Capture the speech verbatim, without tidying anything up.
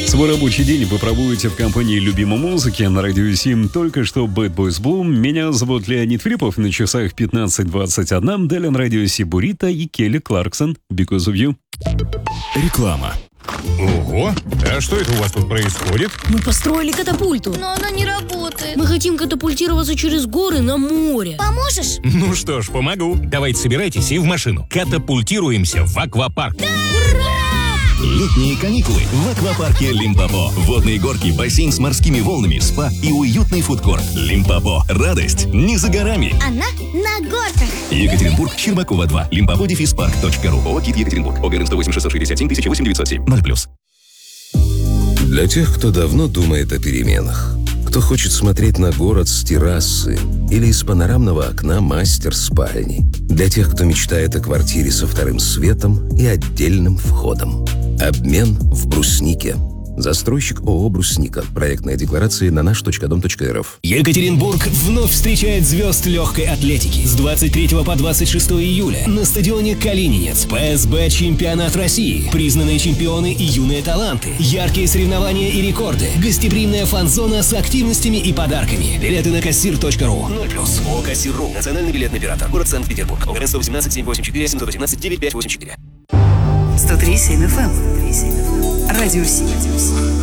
Свой рабочий день вы проводите в компании любимой музыки на радио семь. Только что Bad Boys Blue. Меня зовут Леонид Филиппов. На часах пятнадцать двадцать один. Далее на радио си Бурито и Келли Кларксон. Because of you. Реклама. Ого! А что это у вас тут происходит? Мы построили катапульту. Но она не работает. Мы хотим катапультироваться через горы на море. Поможешь? Ну что ж, помогу. Давайте собирайтесь и в машину. Катапультируемся в аквапарк. Да! Ура! Летние каникулы в аквапарке Лимпопо. Водные горки, бассейн с морскими волнами, спа и уютный фудкорт. Лимпопо. Радость не за горами. Она на горках. Екатеринбург, Щербакова два. Лимпопо дефис парк точка ру. ООО «КИТ Екатеринбург». ОГРН сто восемь шестьсот шестьдесят семь тысяч восемь девятьсот семь. ноль плюс. Для тех, кто давно думает о переменах, кто хочет смотреть на город с террасы или из панорамного окна мастер-спальни, для тех, кто мечтает о квартире со вторым светом и отдельным входом. Обмен в Бруснике. Застройщик ООО «Брусника». Проектная декларация на наш точка дом точка эр эф. Екатеринбург вновь встречает звезд легкой атлетики. С двадцать третьего по двадцать шестое июля на стадионе Калининец. ПСБ «Чемпионат России». Признанные чемпионы и юные таланты. Яркие соревнования и рекорды. Гостеприимная фан-зона с активностями и подарками. Билеты на кассир точка ру. ноль плюс. ООО «Кассир.ру». Национальный билетный оператор. Город Санкт-Петербург. ОГРН сто восемнадцать семь восемь четыре семь один восемь девять пять восемь четыре. сто три семь эф эм. Радио семь.